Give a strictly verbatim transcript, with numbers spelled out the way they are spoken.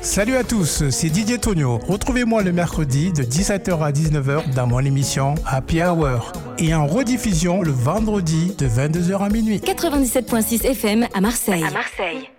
Salut à tous, c'est Didier Tonio. Retrouvez-moi le mercredi de dix-sept heures à dix-neuf heures dans mon émission Happy Hour et en rediffusion le vendredi de vingt-deux heures à minuit. quatre-vingt-dix-sept virgule six F M à Marseille. À Marseille.